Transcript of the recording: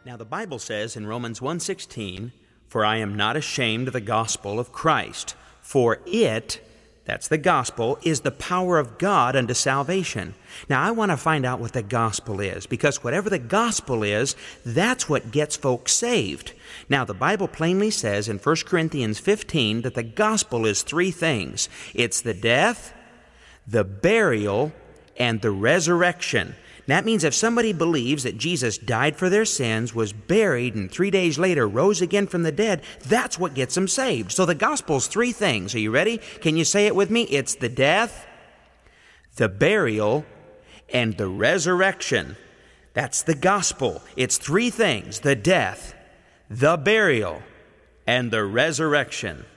Now the Bible says in Romans 1:16, "For I am not ashamed of the gospel of Christ, for it," that's the gospel, "is the power of God unto salvation." Now I want to find out what the gospel is, because whatever the gospel is, that's what gets folks saved. Now the Bible plainly says in 1 Corinthians 15 that the gospel is three things. It's the death, the burial, and the resurrection. That means if somebody believes that Jesus died for their sins, was buried, and 3 days later rose again from the dead, that's what gets them saved. So the gospel's three things. Are you ready? Can you say it with me? It's the death, the burial, and the resurrection. That's the gospel. It's three things: the death, the burial, and the resurrection.